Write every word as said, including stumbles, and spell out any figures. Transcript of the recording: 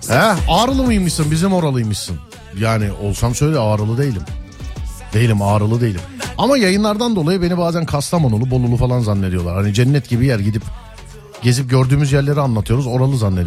He, Ağrılı mıymışsın, bizim oralıymışsın. Yani olsam söyle, Ağrılı değilim. Değilim, Ağrılı değilim. Ama yayınlardan dolayı beni bazen Kastamonulu, Bolulu falan zannediyorlar. Hani cennet gibi yer, gidip gezip gördüğümüz yerleri anlatıyoruz, oralı zannediyorlar.